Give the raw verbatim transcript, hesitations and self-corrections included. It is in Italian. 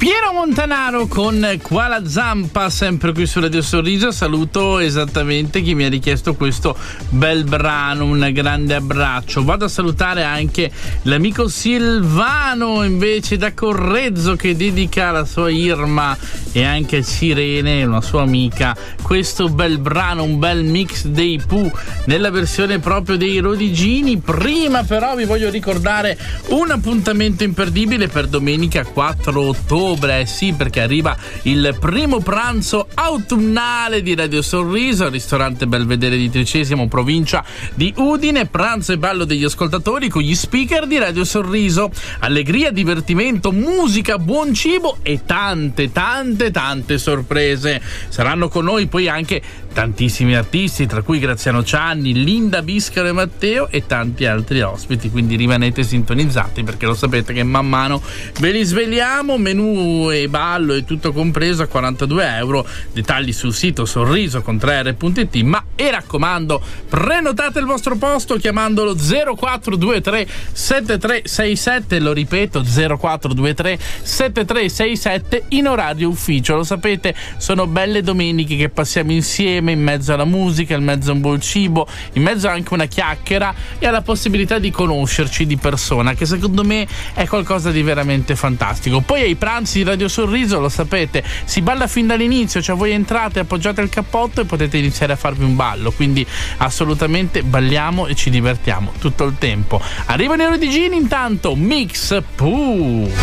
Piero Montanaro con Qua la Zampa, sempre qui su Radio Sorriso. Saluto esattamente chi mi ha richiesto questo bel brano, un grande abbraccio. Vado a salutare anche l'amico Silvano invece da Correzzo, che dedica alla sua Irma e anche a Cirene, una sua amica, questo bel brano, un bel mix dei Pooh nella versione proprio dei Rodigini. Prima però vi voglio ricordare un appuntamento imperdibile per domenica quattro ottobre. Eh sì, perché arriva il primo pranzo autunnale di Radio Sorriso al ristorante Belvedere di Tricesimo, provincia di Udine. Pranzo e ballo degli ascoltatori con gli speaker di Radio Sorriso. Allegria, divertimento, musica, buon cibo e tante tante tante sorprese. Saranno con noi poi anche tantissimi artisti, tra cui Graziano Cianni, Linda Biscaro e Matteo e tanti altri ospiti, quindi rimanete sintonizzati perché lo sapete che man mano ve li svegliamo. Menù e ballo e tutto compreso a quarantadue euro. Dettagli sul sito sorriso con tre erre punto it. Ma e raccomando, prenotate il vostro posto chiamandolo zero quattro due tre sette tre sei sette, lo ripeto zero quattro due tre sette tre sei sette, in orario ufficio. Lo sapete, sono belle domeniche che passiamo insieme, in mezzo alla musica, in mezzo a un buon cibo, in mezzo anche una chiacchiera e alla possibilità di conoscerci di persona, che secondo me è qualcosa di veramente fantastico. Poi ai pranzi di Radio Sorriso, lo sapete, si balla fin dall'inizio, cioè voi entrate, appoggiate il cappotto e potete iniziare a farvi un ballo, quindi assolutamente balliamo e ci divertiamo tutto il tempo. Arrivano i Rodigini, intanto Mix Pooh.